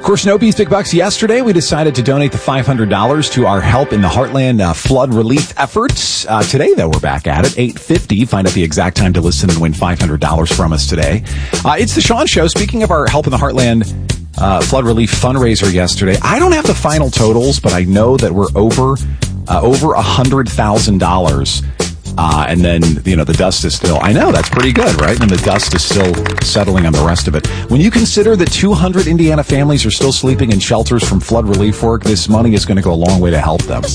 Of course, no Bees Big Bucks. Yesterday, we decided to donate the $500 to our Help in the Heartland flood relief efforts. Today, though, we're back at it, 8:50. Find out the exact time to listen and win $500 from us today. It's the Sean Show. Speaking of our Help in the Heartland flood relief fundraiser yesterday, I don't have the final totals, but I know that we're over $100,000. And then, the dust is still, I know, that's pretty good, right? And the dust is still settling on the rest of it. When you consider that 200 Indiana families are still sleeping in shelters from flood relief work, this money is going to go a long way to help them.